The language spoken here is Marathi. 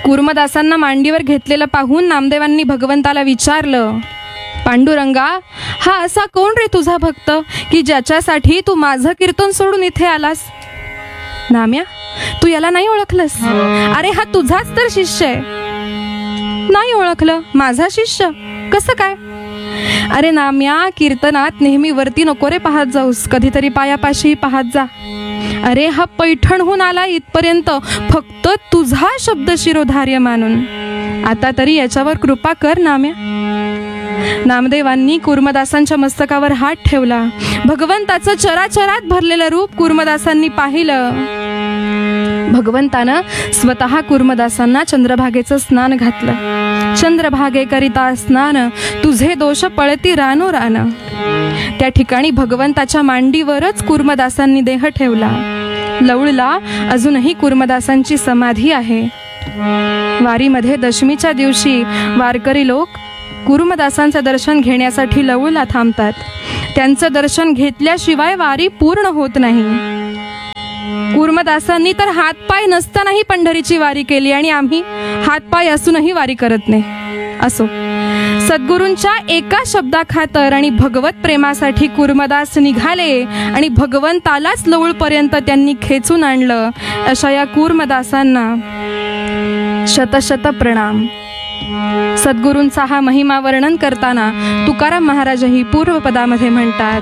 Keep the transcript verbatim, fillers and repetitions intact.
कूर्मदासांना मांडीवर घेतलेलं पाहून नामदेवांनी भगवंताला विचारलं, पांडुरंगा, हा असा कोण रे तुझा भक्त की ज्याच्यासाठी तू माझं कीर्तन सोडून इथे आलास? नाम्या, तू याला नाही ओळखलंस? अरे हा तुझाच तर शिष्य आहे. नाही ओळखलं? माझा शिष्य कसं काय? अरे नाम्या, कीर्तनात नेहमी वरती नको रे पाहत जाऊस, कधीतरी पायापाशी पाहत जा. अरे हा पैठणहून आला इथपर्यंत फक्त तुझा शब्द शिरोधार्य मानून. आता तरी याच्यावर कृपा कर नाम्या. नामदेवांनी कूर्मदासांच्या मस्तकावर हात ठेवला. भगवंताचं चराचरात भरलेलं रूप कूर्मदासांनी पाहिलं. भगवंतानं स्वतः कूर्मदासांना चंद्रभागेचं स्नान घातलं. चंद्रभागेकरिता स्नान, तुझे दोष पळती रानो रान. त्या ठिकाणी भगवंताच्या मांडीवरच कूर्मदासांनी देह ठेवला. लौळला अजूनही कूर्मदासांची समाधी आहे. वारीमध्ये दशमीच्या दिवशी वारकरी लोक कूर्मदासांचं दर्शन घेण्यासाठी लौळला थांबतात. त्यांचं दर्शन घेतल्याशिवाय वारी पूर्ण होत नाही. कूर्मदासांनी तर हातपाय नसतानाही पंढरीची वारी केली आणि आम्ही हातपाय असूनही वारी करत नाही. असो, सद्गुरूंच्या एका शब्दाखातर आणि भगवत प्रेमासाठी कूर्मदास निघाले आणि भगवंतालाच लवळपर्यंत त्यांनी खेचून आणलं. अशा या कूर्मदासांना शतशत प्रणाम. सद्गुरूंचा हा महिमा वर्णन करताना तुकाराम महाराजही पूर्वपदामध्ये म्हणतात,